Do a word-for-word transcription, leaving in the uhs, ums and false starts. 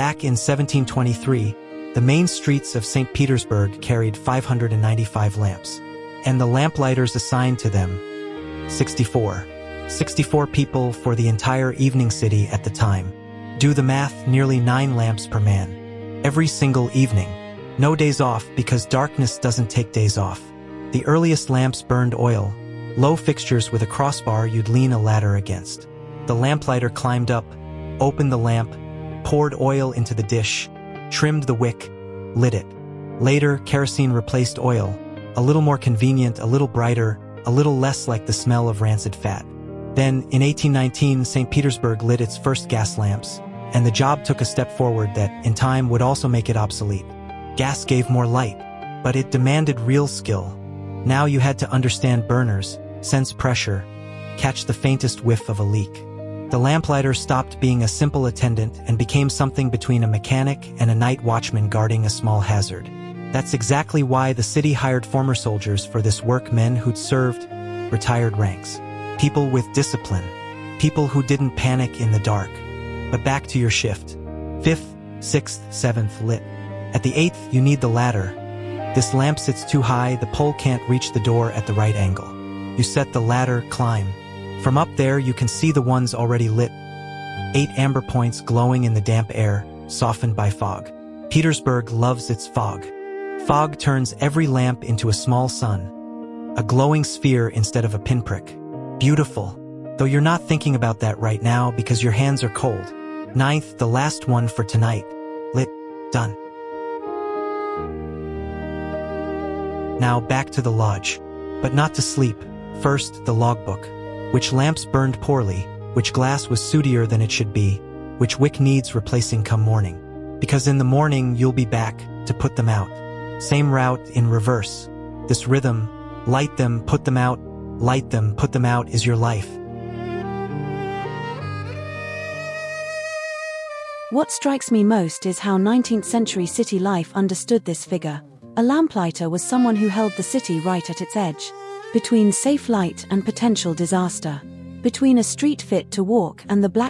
Back in seventeen twenty-three, the main streets of Saint Petersburg carried five hundred ninety-five lamps, and the lamplighters assigned to them, sixty-four. sixty-four people for the entire evening city at the time. Do the math, nearly nine lamps per man. Every single evening. No days off because darkness doesn't take days off. The earliest lamps burned oil, low fixtures with a crossbar you'd lean a ladder against. The lamplighter climbed up, opened the lamp, poured oil into the dish, trimmed the wick, lit it. Later, kerosene replaced oil, a little more convenient, a little brighter, a little less like the smell of rancid fat. Then, in eighteen nineteen, Saint Petersburg lit its first gas lamps, and the job took a step forward that, in time, would also make it obsolete. Gas gave more light, but it demanded real skill. Now you had to understand burners, sense pressure, catch the faintest whiff of a leak. The lamplighter stopped being a simple attendant and became something between a mechanic and a night watchman guarding a small hazard. That's exactly why the city hired former soldiers for this work, men who'd served retired ranks. People with discipline. People who didn't panic in the dark. But back to your shift. Fifth, sixth, seventh lit. At the eighth, you need the ladder. This lamp sits too high, the pole can't reach the door at the right angle. You set the ladder, climb. From up there, you can see the ones already lit. Eight amber points glowing in the damp air, softened by fog. Petersburg loves its fog. Fog turns every lamp into a small sun. A glowing sphere instead of a pinprick. Beautiful. Though you're not thinking about that right now because your hands are cold. Ninth, the last one for tonight. Lit. Done. Now back to the lodge. But not to sleep. First, the logbook. Which lamps burned poorly, which glass was sootier than it should be, which wick needs replacing come morning. Because in the morning you'll be back to put them out. Same route in reverse. This rhythm, light them, put them out, light them, put them out is your life. What strikes me most is how nineteenth century city life understood this figure. A lamplighter was someone who held the city right at its edge. Between safe light and potential disaster. Between a street fit to walk and the black